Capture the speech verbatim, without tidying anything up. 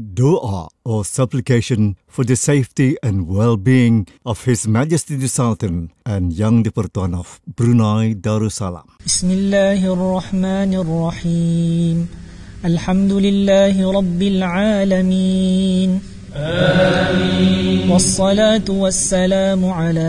Doa or supplication for the safety and well-being of His Majesty the Sultan and Yang di-Pertuan of Brunei Darussalam. Bismillahirrahmanirrahim. Alhamdulillahi Rabbil Alamin. Amin. Wassalatu wassalamu ala